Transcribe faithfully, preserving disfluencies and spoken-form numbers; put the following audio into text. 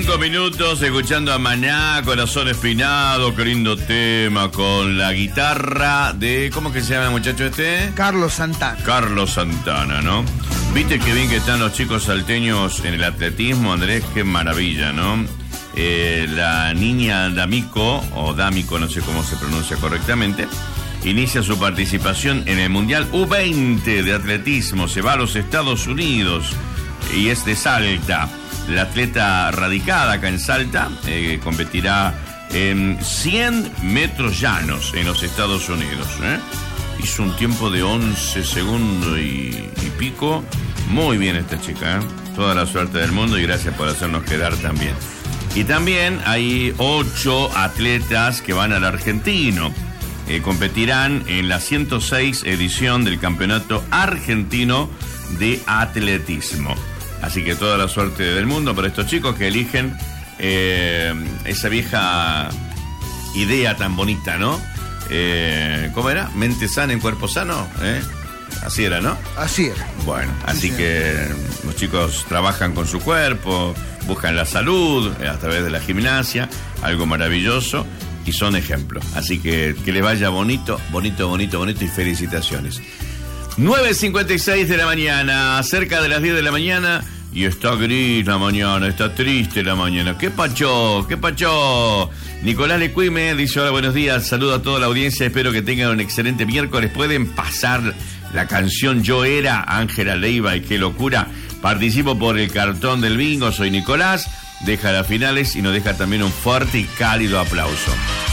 Cinco minutos escuchando a Maná, Corazón Espinado, qué lindo tema, con la guitarra de... ¿Cómo que se llama el muchacho este? Carlos Santana. Carlos Santana, ¿no? Viste qué bien que están los chicos salteños en el atletismo, Andrés, qué maravilla, ¿no? Eh, la niña D'Amico, o D'Amico, no sé cómo se pronuncia correctamente, inicia su participación en el Mundial U veinte de atletismo, se va a los Estados Unidos y es de Salta. La atleta radicada acá en Salta eh, competirá en cien metros llanos en los Estados Unidos. ¿eh? Hizo un tiempo de once segundos y, y pico. Muy bien esta chica. ¿eh? Toda la suerte del mundo y gracias por hacernos quedar tan bien. Y también hay ocho atletas que van al argentino. Eh, competirán en la ciento seis edición del Campeonato Argentino de Atletismo. Así que toda la suerte del mundo para estos chicos que eligen eh, esa vieja idea tan bonita, ¿no? Eh, ¿Cómo era? ¿Mente sana en cuerpo sano? ¿Eh? Así era, ¿no? Así era. Bueno, así sí, que los chicos trabajan con su cuerpo, buscan la salud a través de la gimnasia, algo maravilloso, y son ejemplos. Así que que les vaya bonito, bonito, bonito, bonito y felicitaciones. nueve cincuenta y seis de la mañana, cerca de las diez de la mañana, y está gris la mañana, está triste la mañana. ¿Qué pachó? ¿Qué pachó? Nicolás Lecuime dice: hola, buenos días, saludo a toda la audiencia, espero que tengan un excelente miércoles. ¿Pueden pasar la canción Yo Era, Ángela Leiva y Qué Locura? Participo por el cartón del bingo, soy Nicolás, deja las finales y nos deja también un fuerte y cálido aplauso.